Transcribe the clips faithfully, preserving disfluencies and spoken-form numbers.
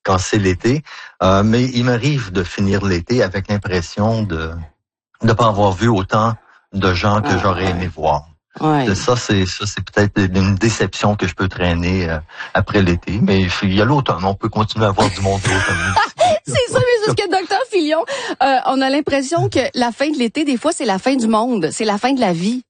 quand c'est l'été. Euh, mais il m'arrive de finir l'été avec l'impression de ne pas avoir vu autant de gens que ah, j'aurais ouais. aimé voir. Ouais. Ça, c'est ça, c'est peut-être une déception que je peux traîner euh, après l'été. Mais il y a l'automne, on peut continuer à avoir du monde l'automne. C'est ça, mais c'est ce que docteur Filion, euh, on a l'impression que la fin de l'été, des fois, c'est la fin du monde, c'est la fin de la vie.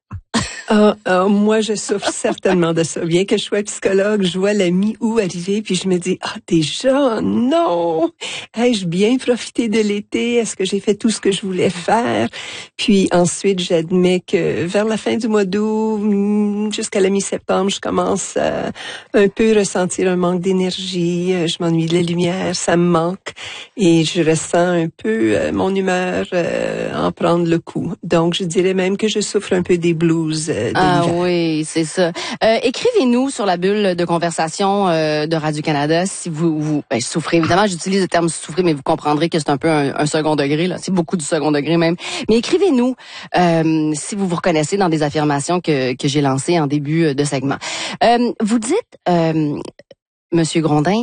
Ah, ah, moi, je souffre certainement de ça. Bien que je sois psychologue, je vois la mi-août arriver, puis je me dis, ah, déjà, non! Ai-je bien profité de l'été? Est-ce que j'ai fait tout ce que je voulais faire? Puis ensuite, j'admets que vers la fin du mois d'août, jusqu'à la mi-septembre, je commence à un peu ressentir un manque d'énergie. Je m'ennuie de la lumière, ça me manque. Et je ressens un peu euh, mon humeur euh, en prendre le coup. Donc, je dirais même que je souffre un peu des blues. De ah l'hiver. oui, c'est ça. Euh, écrivez-nous sur la bulle de conversation euh, de Radio-Canada si vous, vous ben, souffrez. Évidemment, j'utilise le terme souffrir, mais vous comprendrez que c'est un peu un, un second degré. Là, c'est beaucoup du second degré même. Mais écrivez-nous euh, si vous vous reconnaissez dans des affirmations que, que j'ai lancées en début de segment. Euh, vous dites, euh, Monsieur Grondin,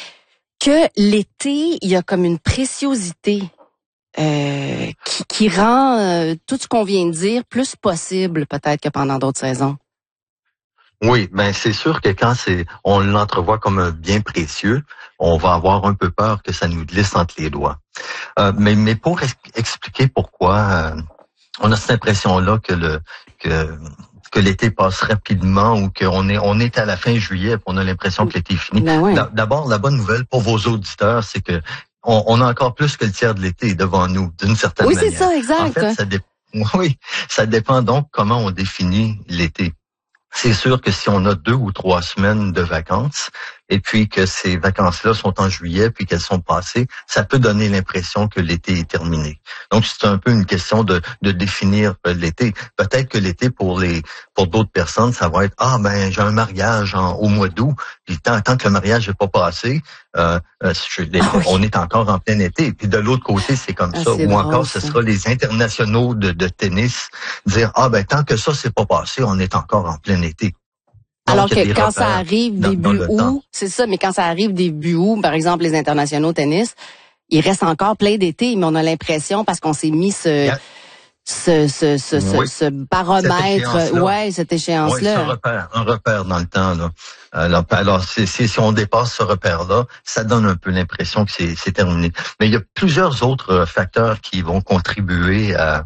que l'été, il y a comme une préciosité. Euh, qui, qui rend euh, tout ce qu'on vient de dire plus possible peut-être que pendant d'autres saisons. Oui, ben c'est sûr que quand c'est, on l'entrevoit comme un bien précieux, on va avoir un peu peur que ça nous glisse entre les doigts. Euh, mais, mais pour ex- expliquer pourquoi euh, on a cette impression-là que le que que l'été passe rapidement ou qu'on est on est à la fin juillet et on a l'impression que l'été est fini. Ben oui. D'abord, la bonne nouvelle pour vos auditeurs, c'est que On, on a encore plus que le tiers de l'été devant nous, d'une certaine oui, manière. Oui, c'est ça, exact. En fait, ça, dé... oui, ça dépend donc comment on définit l'été. C'est sûr que si on a deux ou trois semaines de vacances, et puis que ces vacances-là sont en juillet, puis qu'elles sont passées, ça peut donner l'impression que l'été est terminé. Donc, c'est un peu une question de, de définir l'été. Peut-être que l'été, pour les pour d'autres personnes, ça va être « Ah, ben, j'ai un mariage en, au mois d'août, puis tant, tant que le mariage n'est pas passé, euh, je, les, ah oui. on est encore en plein été. » Puis de l'autre côté, c'est comme ah, ça. Ou drôle, encore, ce ça. sera les internationaux de, de tennis, dire « Ah, ben, tant que ça c'est pas passé, on est encore en plein été. » Donc, alors que quand ça arrive dans, début dans août, c'est ça, mais quand ça arrive début août, par exemple les internationaux tennis, il reste encore plein d'été, mais on a l'impression parce qu'on s'est mis ce yeah. ce ce ce, oui. ce, ce baromètre, cette ouais, cette échéance-là. Oui, c'est un repère, un repère dans le temps là. Alors, alors si, si si on dépasse ce repère-là, ça donne un peu l'impression que c'est c'est terminé. Mais il y a plusieurs autres facteurs qui vont contribuer à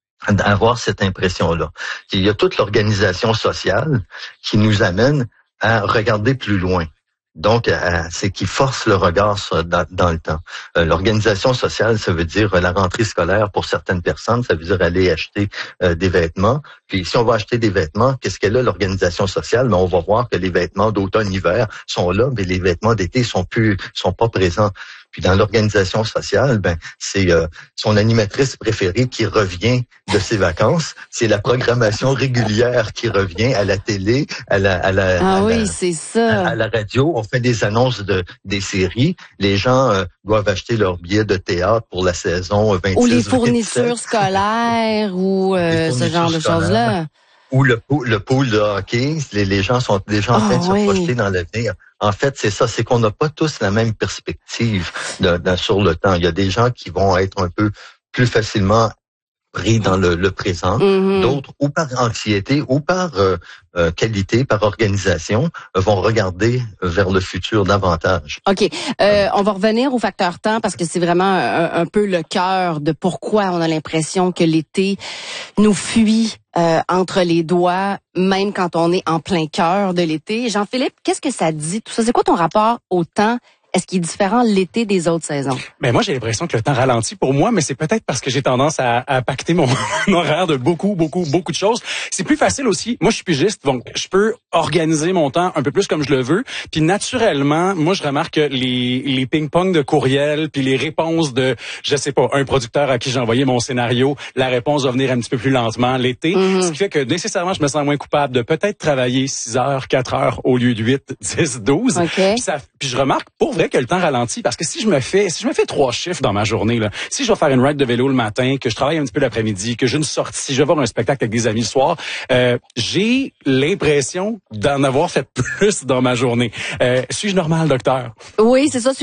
avoir cette impression-là. Il y a toute l'organisation sociale qui nous amène à regarder plus loin. Donc, c'est qui force le regard dans, dans le temps. Euh, l'organisation sociale, ça veut dire la rentrée scolaire pour certaines personnes, ça veut dire aller acheter euh, des vêtements. Puis, si on va acheter des vêtements, qu'est-ce qu'elle a, l'organisation sociale? Mais on va voir que les vêtements d'automne-hiver sont là, mais les vêtements d'été sont plus, sont pas présents. Puis dans l'organisation sociale, ben c'est euh, son animatrice préférée qui revient de ses vacances. C'est la programmation régulière qui revient à la télé, à la à la ah à oui, la, c'est ça. À, à la radio. On fait des annonces de des séries. Les gens euh, doivent acheter leurs billets de théâtre pour la saison vingt-six. Ou les fournitures scolaires ou euh, ce genre de choses-là. Ou le pool, le pool de hockey, les, les gens sont déjà en train oh, de se oui. projeter dans l'avenir. En fait, c'est ça, c'est qu'on n'a pas tous la même perspective de, de, sur le temps. Il y a des gens qui vont être un peu plus facilement pris dans le, le présent, mm-hmm. d'autres, ou par anxiété, ou par euh, euh, qualité, par organisation, euh, vont regarder vers le futur davantage. OK. Euh, euh, on va revenir au facteur temps parce que c'est vraiment un, un peu le cœur de pourquoi on a l'impression que l'été nous fuit euh, entre les doigts, même quand on est en plein cœur de l'été. Jean-Philippe, qu'est-ce que ça dit tout ça? C'est quoi ton rapport au temps? Est-ce qu'il est différent l'été des autres saisons? Ben moi, j'ai l'impression que le temps ralentit pour moi, mais c'est peut-être parce que j'ai tendance à, à pacter mon, mon horaire de beaucoup, beaucoup, beaucoup de choses. C'est plus facile aussi. Moi, je suis pigiste, donc je peux organiser mon temps un peu plus comme je le veux. Puis naturellement, moi, je remarque que les, les ping-pong de courriel, puis les réponses de, je sais pas, un producteur à qui j'ai envoyé mon scénario, la réponse va venir un petit peu plus lentement l'été. Mm-hmm. Ce qui fait que nécessairement, je me sens moins coupable de peut-être travailler six heures, quatre heures au lieu de huit, dix, douze. Okay. Puis, ça, puis je remarque, pour vrai, que le temps ralentit parce que si je me fais si je me fais trois chiffres dans ma journée là, si je vais faire une ride de vélo le matin, que je travaille un petit peu l'après-midi, que j'ai une sortie, si je vais voir un spectacle avec des amis le soir, euh, j'ai l'impression d'en avoir fait plus dans ma journée. Euh, suis-je normal, docteur? Oui, c'est ça.